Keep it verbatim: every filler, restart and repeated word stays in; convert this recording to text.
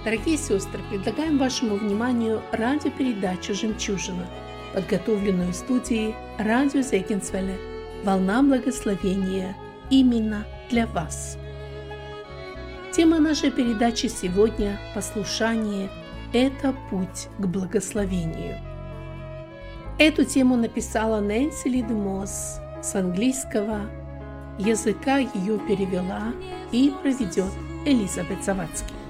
Дорогие сестры, предлагаем вашему вниманию радиопередачу «Жемчужина», подготовленную студией радио Зегенсвелле «Волна благословения» именно для вас. Тема нашей передачи сегодня – послушание – это путь к благословению. Эту тему написала Нэнси Ли де Мосс, с английского языка ее перевела и проведет Элизабет Завадский.